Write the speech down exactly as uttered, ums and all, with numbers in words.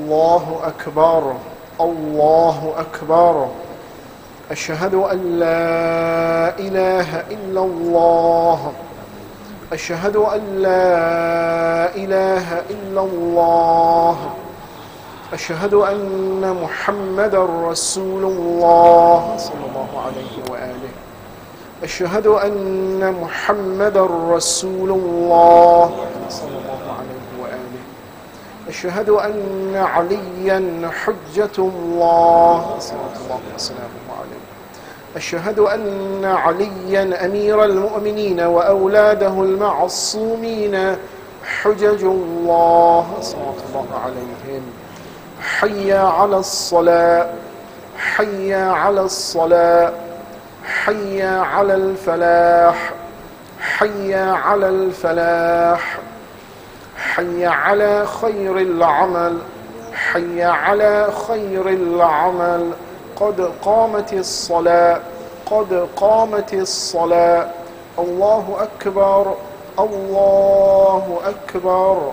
الله أكبر الله أكبر. أشهد أن لا إله إلا الله أشهد أن لا إله إلا الله أشهد أن محمدا رسول الله صلى الله عليه وآله. أشهد أن محمدا رسول الله صلى الله عليه وآله. أشهد أن عليا حجة الله صلى الله وسلامه عليه. أشهد أن عليا أمير المؤمنين وأولاده المعصومين حجج الله صلى الله عليهم. حي على الصلاة حي على الصلاة حي على الفلاح حي على الفلاح حي على خير العمل حي على خير العمل. قد قامت الصلاة قد قامت الصلاة. الله أكبر الله أكبر.